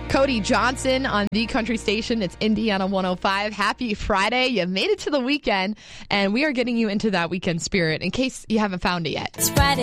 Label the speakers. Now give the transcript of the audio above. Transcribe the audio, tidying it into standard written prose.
Speaker 1: Cody Johnson on the country station. It's Indiana 105. Happy Friday. You made it to the weekend, and we are getting you into that weekend spirit in case you haven't found it yet.
Speaker 2: It's Friday.